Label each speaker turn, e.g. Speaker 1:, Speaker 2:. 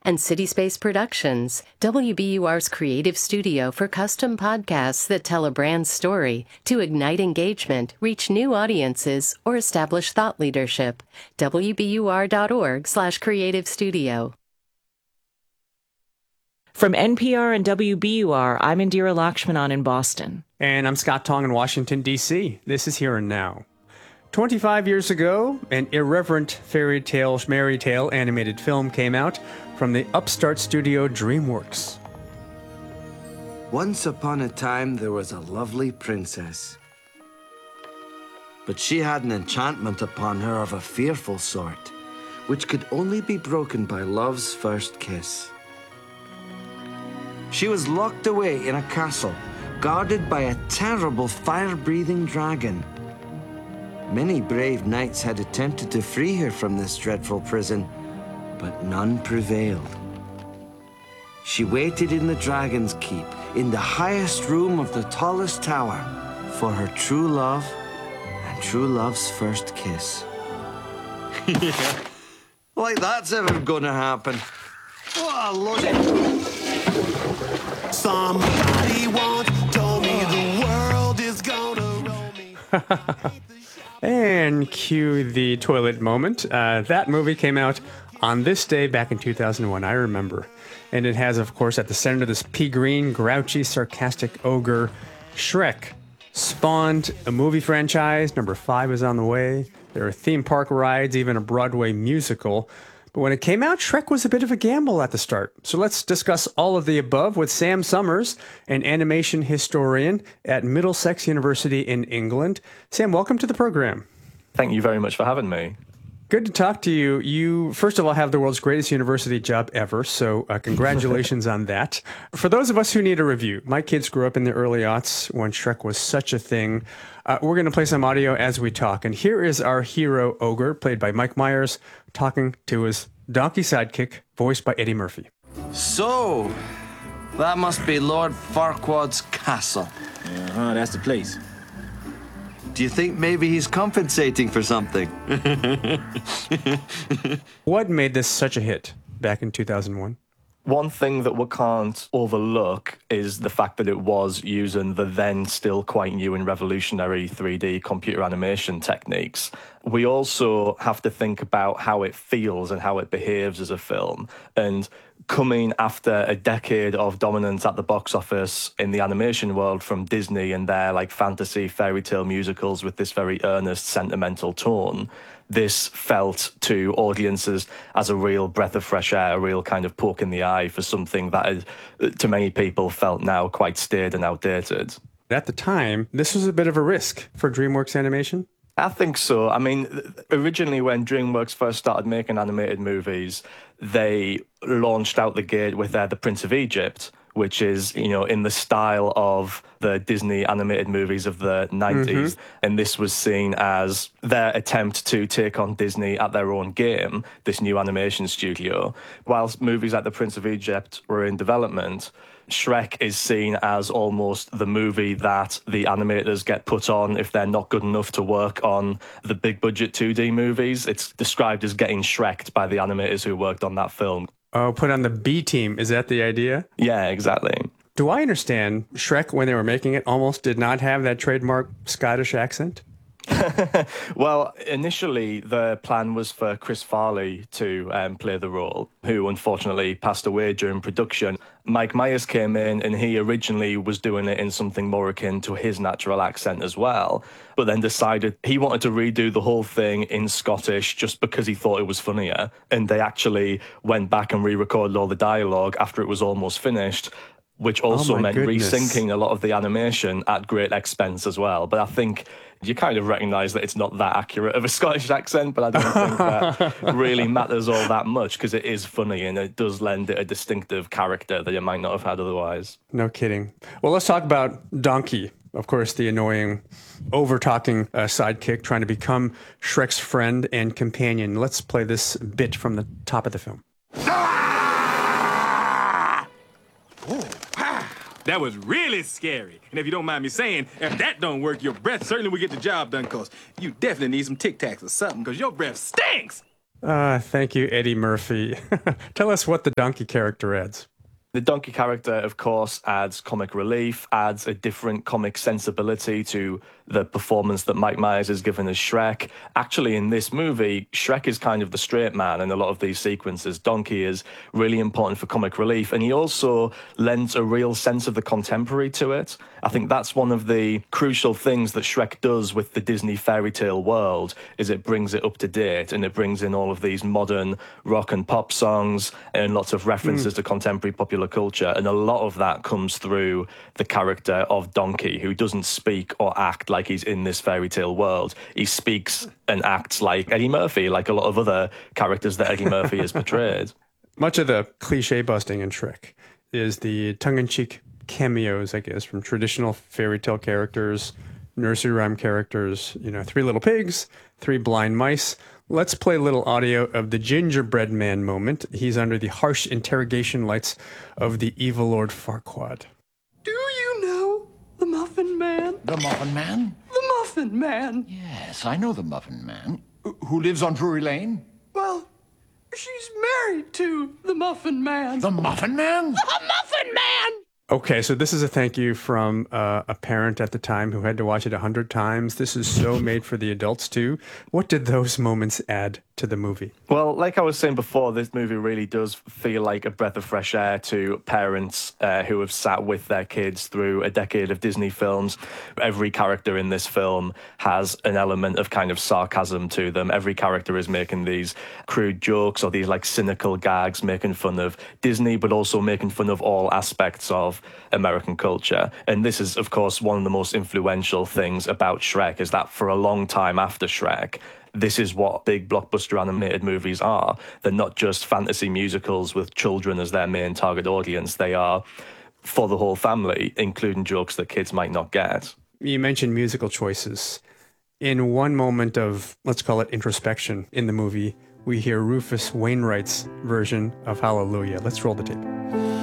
Speaker 1: and CitySpace Productions, WBUR's creative studio for custom podcasts that tell a brand's story to ignite engagement, reach new audiences, or establish thought leadership. WBUR.org/creative studio.
Speaker 2: From NPR and WBUR, I'm Indira Lakshmanan in Boston.
Speaker 3: And I'm Scott Tong in Washington, D.C. This is Here and Now. 25 years ago, an irreverent fairy tale animated film came out from the upstart studio DreamWorks.
Speaker 4: Once upon a time, there was a lovely princess. But she had an enchantment upon her of a fearful sort, which could only be broken by love's first kiss. She was locked away in a castle, guarded by a terrible fire-breathing dragon. Many brave knights had attempted to free her from this dreadful prison, but none prevailed. She waited in the Dragon's Keep, in the highest room of the tallest tower, for her true love and true love's first kiss. Yeah, like that's ever gonna happen. What a load of...
Speaker 5: Somebody once told me the world is gonna roll me.
Speaker 3: And cue the toilet moment. That movie came out on this day back in 2001, I remember. And it has, of course, at the center this pea-green, grouchy, sarcastic ogre, Shrek. Spawned a movie franchise. Number 5 is on the way. There are theme park rides, even a Broadway musical. But when it came out, Shrek was a bit of a gamble at the start. So let's discuss all of the above with Sam Summers, an animation historian at Middlesex University in England. Sam, welcome to the program.
Speaker 6: Thank you very much for having me.
Speaker 3: Good to talk to you. You, first of all, have the world's greatest university job ever, so congratulations on that. For those of us who need a review, my kids grew up in the early aughts when Shrek was such a thing. We're going to play some audio as we talk, and here is our hero ogre, played by Mike Myers, talking to his donkey sidekick, voiced by Eddie Murphy.
Speaker 4: So, that must be Lord Farquaad's castle.
Speaker 7: That's the place.
Speaker 4: Do you think maybe he's compensating for something?
Speaker 3: What made this such a hit back in 2001?
Speaker 6: One thing that we can't overlook is the fact that it was using the then still quite new and revolutionary 3D computer animation techniques. We also have to think about how it feels and how it behaves as a film. And coming after a decade of dominance at the box office in the animation world from Disney and their like fantasy fairy tale musicals with this very earnest, sentimental tone, this felt to audiences as a real breath of fresh air, a real kind of poke in the eye for something that is, to many people felt now quite staid and outdated.
Speaker 3: At the time, this was a bit of a risk for DreamWorks Animation.
Speaker 6: I think so. I mean, originally when DreamWorks first started making animated movies, they launched out the gate with The Prince of Egypt, which is, you know, in the style of the Disney animated movies of the 90s. Mm-hmm. And this was seen as their attempt to take on Disney at their own game, this new animation studio. Whilst movies like The Prince of Egypt were in development, Shrek is seen as almost the movie that the animators get put on if they're not good enough to work on the big budget 2D movies. It's described as getting Shreked by the animators who worked on that film.
Speaker 3: Oh, put on the B team. Is that the idea?
Speaker 6: Yeah, exactly.
Speaker 3: Do I understand Shrek, when they were making it, almost did not have that trademark Scottish accent?
Speaker 6: Well, initially, the plan was for Chris Farley to play the role, who unfortunately passed away during production. Mike Myers came in and he originally was doing it in something more akin to his natural accent as well, but then decided he wanted to redo the whole thing in Scottish just because he thought it was funnier. And they actually went back and re-recorded all the dialogue after it was almost finished, which also meant resyncing a lot of the animation at great expense as well. But I think you kind of recognise that it's not that accurate of a Scottish accent, but I don't think that really matters all that much because it is funny and it does lend it a distinctive character that it might not have had otherwise.
Speaker 3: No kidding. Well, let's talk about Donkey. Of course, the annoying, over-talking sidekick trying to become Shrek's friend and companion. Let's play this bit from the top of the film.
Speaker 7: That was really scary. And if you don't mind me saying, if that don't work, your breath certainly will get the job done, because you definitely need some Tic Tacs or something, because your breath stinks.
Speaker 3: Thank you, Eddie Murphy. Tell us what the donkey character adds.
Speaker 6: The donkey character, of course, adds comic relief, adds a different comic sensibility to the performance that Mike Myers is given as Shrek. Actually, in this movie, Shrek is kind of the straight man in a lot of these sequences. Donkey is really important for comic relief, and he also lends a real sense of the contemporary to it. I think that's one of the crucial things that Shrek does with the Disney fairy tale world, is it brings it up to date, and it brings in all of these modern rock and pop songs and lots of references to contemporary popular culture. And a lot of that comes through the character of Donkey, who doesn't speak or act like he's in this fairy tale world. He speaks and acts like Eddie Murphy, like a lot of other characters that Eddie Murphy has portrayed.
Speaker 3: Much of the cliche busting in Shrek is the tongue-in-cheek cameos, I guess, from traditional fairy tale characters, nursery rhyme characters, Three Little Pigs, Three Blind Mice. Let's play a little audio of the gingerbread man moment. He's under the harsh interrogation lights of the evil Lord Farquaad.
Speaker 8: Do you know the Muffin Man?
Speaker 9: The Muffin Man?
Speaker 8: The Muffin Man.
Speaker 9: Yes, I know the Muffin Man. Who lives on Drury Lane?
Speaker 8: Well, she's married to the Muffin Man.
Speaker 9: The Muffin Man?
Speaker 8: The Muffin Man!
Speaker 3: Okay, so this is a thank you from a parent at the time who had to watch it 100 times. This is so made for the adults too. What did those moments add to the movie?
Speaker 6: Well, like I was saying before, this movie really does feel like a breath of fresh air to parents who have sat with their kids through a decade of Disney films. Every character in this film has an element of kind of sarcasm to them. Every character is making these crude jokes or these like cynical gags, making fun of Disney, but also making fun of all aspects of American culture. And this is, of course, one of the most influential things about Shrek, is that for a long time after Shrek, this is what big blockbuster animated movies are. They're not just fantasy musicals with children as their main target audience. They are for the whole family, including jokes that kids might not get.
Speaker 3: You mentioned musical choices. In one moment of, let's call it introspection in the movie, we hear Rufus Wainwright's version of Hallelujah. Let's roll the tape.